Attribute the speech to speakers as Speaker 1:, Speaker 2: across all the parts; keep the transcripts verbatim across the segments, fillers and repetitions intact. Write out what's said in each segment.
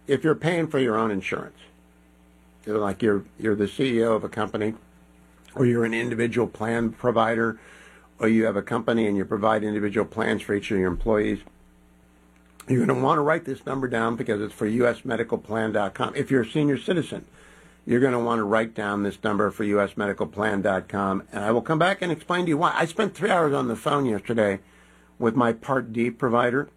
Speaker 1: if you're paying for your own insurance, you're like you're you're the C E O of a company, or you're an individual plan provider, or you have a company and you provide individual plans for each of your employees, you're going to want to write this number down because it's for U S medical plan dot com. If you're a senior citizen, you're going to want to write down this number for U S medical plan dot com, and I will come back and explain to you why. I spent three hours on the phone yesterday with my Part D provider.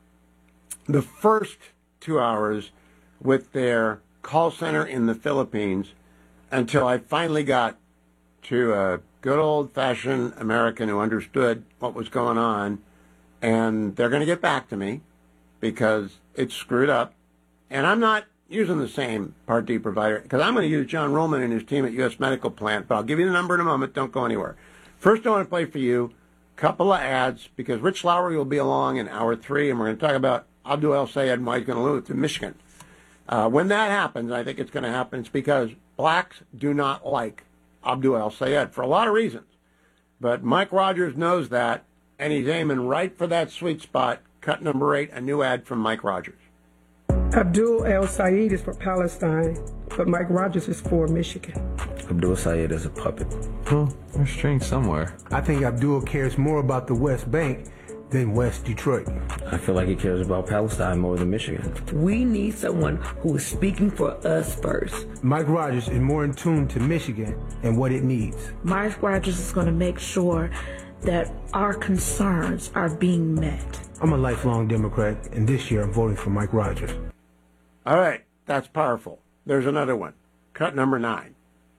Speaker 1: The first two hours with their call center in the Philippines until I finally got to a good old-fashioned American who understood what was going on, and they're going to get back to me because it's screwed up. And I'm not using the same Part D provider because I'm going to use John Ruhlman and his team at U S Medical Plan, but I'll give you the number in a moment. Don't go anywhere. First, I want to play for you a couple of ads because Rich Lowry will be along in hour three, and we're going to talk about Abdul El-Sayed and why he's going to lose to Michigan. Uh, when that happens, I think it's going to happen, it's because blacks do not like Abdul El-Sayed for a lot of reasons. But Mike Rogers knows that, and he's aiming right for that sweet spot. Cut number eight, a new ad from Mike Rogers.
Speaker 2: Abdul El-Sayed is for Palestine, but Mike Rogers is for Michigan.
Speaker 3: Abdul El-Sayed is a puppet.
Speaker 4: Well, there's strings somewhere.
Speaker 5: I think Abdul cares more about the West Bank than West Detroit.
Speaker 3: I feel like he cares about Palestine more than Michigan.
Speaker 6: We need someone who is speaking for us first.
Speaker 5: Mike Rogers is more in tune to Michigan and what it needs.
Speaker 6: Mike Rogers is going to make sure that our concerns are being met.
Speaker 5: I'm a lifelong Democrat, and this year I'm voting for Mike Rogers.
Speaker 1: All right, that's powerful. There's another one. Cut number nine.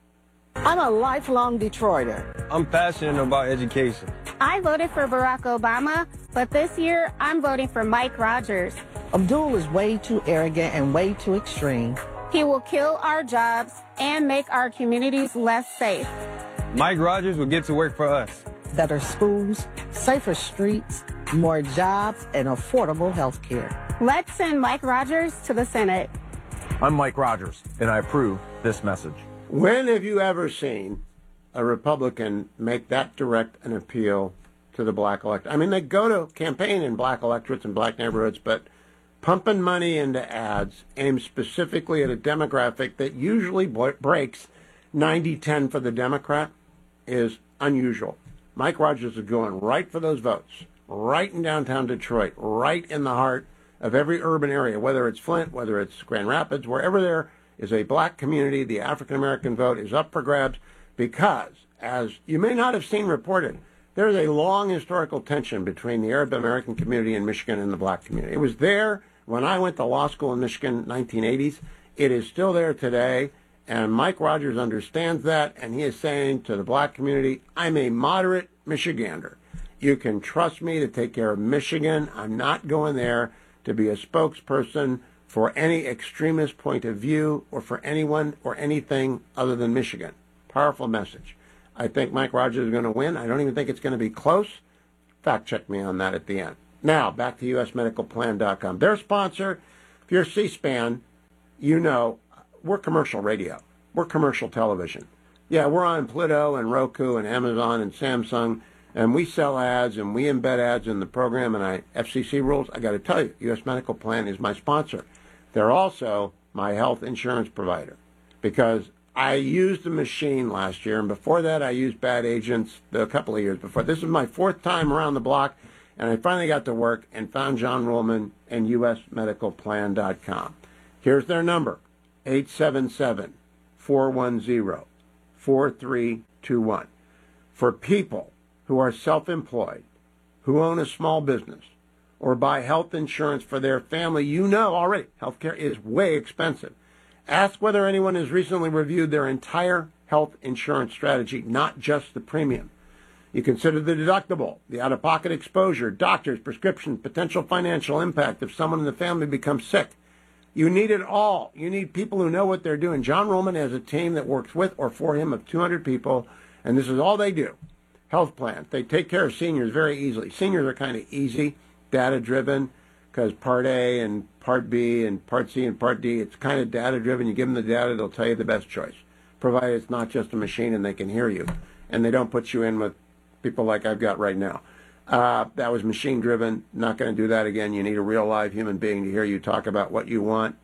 Speaker 7: I'm a lifelong Detroiter.
Speaker 8: I'm passionate about education.
Speaker 9: I voted for Barack Obama, but this year I'm voting for Mike Rogers.
Speaker 7: Abdul is way too arrogant and way too extreme.
Speaker 9: He will kill our jobs and make our communities less safe.
Speaker 8: Mike Rogers will get to work for us.
Speaker 7: Better schools, safer streets, more jobs, and affordable health care.
Speaker 9: Let's send Mike Rogers to the Senate.
Speaker 4: I'm Mike Rogers, and I approve this message.
Speaker 1: When have you ever seen a Republican make that direct an appeal to the black electorate? I mean, they go to campaign in black electorates and black neighborhoods, but pumping money into ads aimed specifically at a demographic that usually breaks ninety ten for the Democrat is unusual. Mike Rogers is going right for those votes, right in downtown Detroit, right in the heart of every urban area, whether it's Flint, whether it's Grand Rapids, wherever there is a black community, the African-American vote is up for grabs because, as you may not have seen reported, there is a long historical tension between the Arab American community in Michigan and the black community. It was there when I went to law school in Michigan, nineteen eighties. It is still there today. And Mike Rogers understands that, and he is saying to the black community, I'm a moderate Michigander. You can trust me to take care of Michigan. I'm not going there to be a spokesperson for any extremist point of view or for anyone or anything other than Michigan. Powerful message. I think Mike Rogers is going to win. I don't even think it's going to be close. Fact check me on that at the end. Now, back to U S medical plan dot com. Their sponsor, if you're C-SPAN, you know, we're commercial radio. We're commercial television. Yeah, we're on Pluto and Roku and Amazon and Samsung, and we sell ads and we embed ads in the program, and I F C C rules. I got to tell you, U S Medical Plan is my sponsor. They're also my health insurance provider because I used the machine last year, and before that I used bad agents a couple of years before. This is my fourth time around the block, and I finally got to work and found John Ruhlman and U S medical plan dot com. Here's their number, eight seven seven, four one zero, four three two one. For people who are self-employed, who own a small business, or buy health insurance for their family, you know already healthcare is way expensive. Ask whether anyone has recently reviewed their entire health insurance strategy, not just the premium. You consider the deductible, the out-of-pocket exposure, doctors, prescriptions, potential financial impact if someone in the family becomes sick. You need it all. You need people who know what they're doing. John Ruhlman has a team that works with or for him of two hundred people, and this is all they do. Health plans. They take care of seniors very easily. Seniors are kind of easy, data-driven, because Part A and Part B and Part C and Part D, it's kind of data-driven. You give them the data, they'll tell you the best choice, provided it's not just a machine and they can hear you, and they don't put you in with people like I've got right now. Uh, that was machine-driven. Not going to do that again. You need a real live human being to hear you talk about what you want